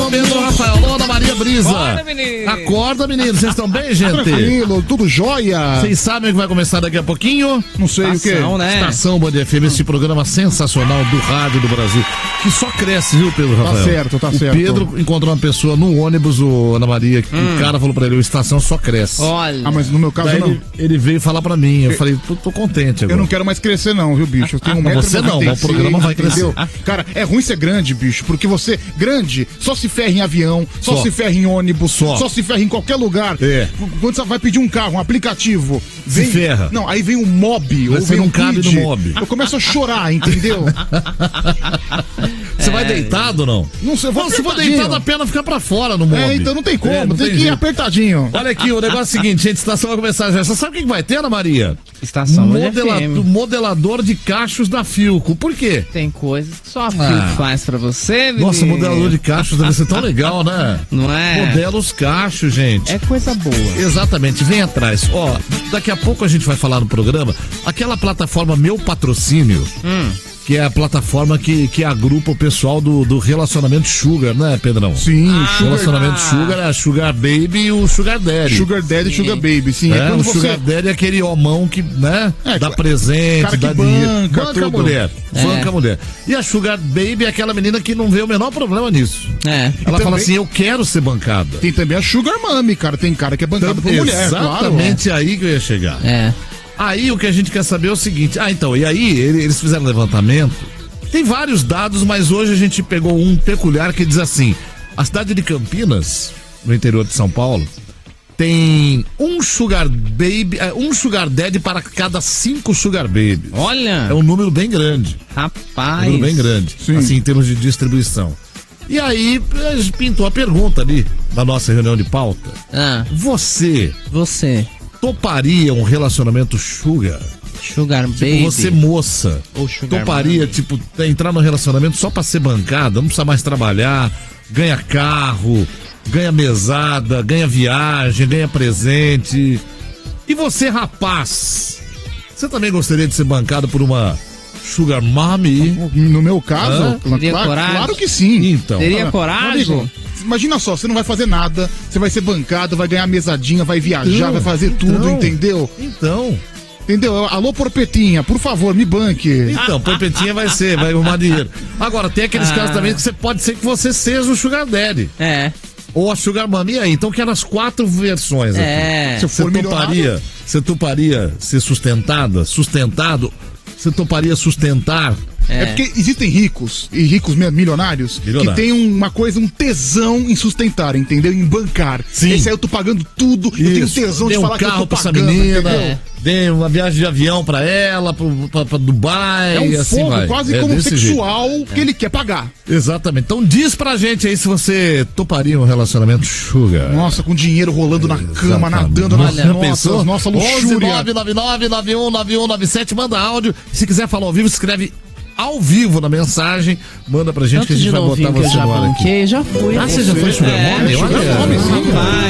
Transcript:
Alô, Pedro Rafael, alô, Ana Maria Brisa. Acorda, menino. Acorda, menino. Vocês estão bem, gente? Tranquilo, tudo jóia. Vocês sabem o que vai começar daqui a pouquinho? Não sei Estação, o quê. né? Estação Band FM, esse programa sensacional do rádio do Brasil, que só cresce, viu, Pedro Rafael? Tá o certo. Pedro encontrou uma pessoa no ônibus, o Ana Maria, que o cara falou pra ele, o Estação só cresce. Olha. Ah, mas no meu caso Daí não. ele veio falar pra mim, eu falei, tô contente agora. Eu não quero mais crescer não, viu, bicho? Eu tenho 1,96 m. Você não, mas o programa vai crescer. Entendeu? Cara, é ruim ser grande, bicho, porque você, grande, só se ferra em avião, só se ferra em ônibus, só se ferra em qualquer lugar. É. Quando você vai pedir um carro, um aplicativo, Se ferra. Não, aí vem um mob, ou Você vem não um cabe Quid. no mob. Eu começo a chorar, entendeu? Você vai deitado ou não? Não sei, eu vou Se for apertadinho. deitado, a perna fica pra fora no mob. Então não tem como, não tem que ir jeito. apertadinho. Olha aqui, o negócio é o seguinte, gente, a estação vai começar já. Você sabe o que vai ter, Ana Maria? Estação Band FM. Modelador de cachos da Filco. Por quê? Tem coisas que só a Filco faz pra você, menino. Nossa, modelador de cachos deve ser tão legal, né? Não é? Modela os cachos, gente. É coisa boa. Exatamente, vem atrás. Ó, daqui a pouco a gente vai falar no programa, aquela plataforma Meu Patrocínio, que é a plataforma que agrupa o pessoal do relacionamento Sugar, né, Pedrão? Sim, Relacionamento Sugar é a Sugar Baby e o Sugar Daddy. Sugar Daddy e Sugar Baby, sim. É, quando o Sugar Daddy é aquele homão que, né, dá presente, cara que dá dinheiro. banca a tudo. mulher, banca a mulher. E a Sugar Baby é aquela menina que não vê o menor problema nisso. É. Ela fala também- assim, eu quero ser bancada. Tem também a Sugar Mommy, cara. Tem cara que é bancado por mulher, claro. Exatamente aí que eu ia chegar. É. Aí o que a gente quer saber é o seguinte, então, e aí eles fizeram um levantamento, tem vários dados, mas hoje a gente pegou um peculiar que diz assim, a cidade de Campinas, no interior de São Paulo, tem um Sugar Baby, um Sugar Daddy para cada 5 Sugar Babies. Olha. É um número bem grande. Rapaz. Um número bem grande, Sim. assim, em termos de distribuição. E aí, a gente pintou a pergunta ali, na nossa reunião de pauta. Ah, Você você. toparia um relacionamento sugar? Sugar Tipo, Baby. você moça, Ou Sugar toparia, Mommy. tipo, entrar no relacionamento só pra ser bancada, não precisa mais trabalhar, ganha carro, ganha mesada, ganha viagem, ganha presente. E você, rapaz, você também gostaria de ser bancado por uma Sugar Mommy? No meu caso, Teria coragem? claro que sim. Então. Teria Meu coragem? amigo, imagina só, você não vai fazer nada, você vai ser bancado, vai ganhar mesadinha, vai viajar, vai fazer tudo, entendeu? Então, Entendeu? Alô, Porpetinha, por favor, me banque. Porpetinha vai arrumar dinheiro. Agora, tem aqueles casos também que você pode ser que você seja o Sugar Daddy. É. Ou a Sugar Mommy. E aí? Então quero as 4 versões aqui. É. Se eu for Você toparia ser sustentado? Você toparia sustentar? É porque existem ricos, e ricos milionários, que tem uma coisa, um tesão em sustentar, entendeu? Em bancar. Sim. Esse aí eu tô pagando tudo, eu tenho tesão Dê de um falar que eu carro tô pra essa pagando, menina, entendeu? dê uma viagem de avião pra ela, pra Dubai, É um e assim fogo vai. quase É como desse sexual que ele quer pagar. jeito. Exatamente. Então diz pra gente aí se você toparia um relacionamento sugar. Nossa, com dinheiro rolando na cama, Exatamente. nadando Olha, na pensou? nossa 11 luxúria. 999-919197, manda áudio. Se quiser falar ao vivo, escreve ao vivo na mensagem, manda pra gente que a gente vai botar você já no ar aqui. banquei, já fui. Ah, você já foi Sugar Mommy? Sugar Olha. Mommy, sim. Rapaz.